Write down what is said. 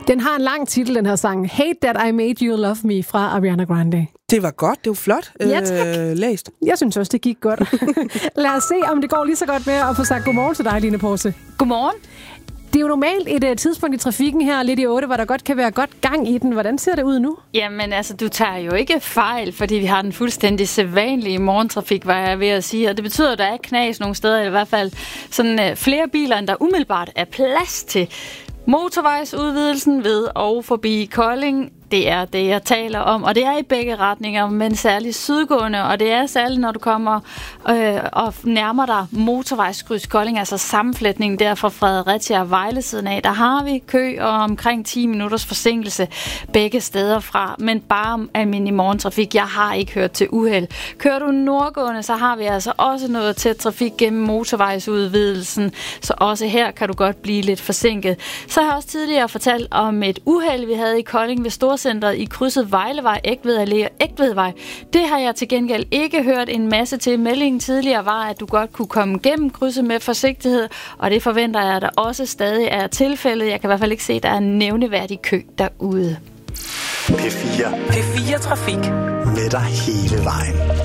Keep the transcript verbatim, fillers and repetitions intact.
Den har en lang titel, den her sang. Hate That I Made You Love Me fra Ariana Grande. Det var godt, det var flot ja, øh, læst. Jeg synes også, det gik godt. Lad os se, om det går lige så godt med at få sagt godmorgen til dig, Line Porse. Godmorgen. Det er jo normalt et uh, tidspunkt i trafikken her, lidt i otte, hvor der godt kan være godt gang i den. Hvordan ser det ud nu? Jamen altså, du tager jo ikke fejl, fordi vi har den fuldstændig sædvanlige morgentrafik, var jeg ved at sige. Og det betyder, at der er knas nogle steder, i hvert fald sådan uh, flere biler, end der umiddelbart er plads til. Motorvejsudvidelsen ved og forbi Kolding, det er det, jeg taler om, og det er i begge retninger, men særligt sydgående, og det er særligt, når du kommer øh, og nærmer dig motorvejskryds Kolding, altså sammenflætningen der fra Fredericia og Vejle siden af. Der har vi kø og omkring ti minutters forsinkelse begge steder fra, men bare almindelig morgentrafik. Jeg har ikke hørt til uheld. Kører du nordgående, så har vi altså også noget tæt trafik gennem motorvejsudvidelsen, så også her kan du godt blive lidt forsinket. Så har jeg også tidligere fortalt om et uheld, vi havde i Kolding ved Storcentret i krydset Vejlevej, Ægved Allé og Ægvedvej. Det har jeg til gengæld ikke hørt en masse til. Meldingen tidligere var, at du godt kunne komme gennem krydset med forsigtighed, og det forventer jeg, at der også stadig er tilfældet. Jeg kan i hvert fald ikke se, at der er en nævneværdig kø derude. P fire. P fire Trafik. Med dig hele vejen.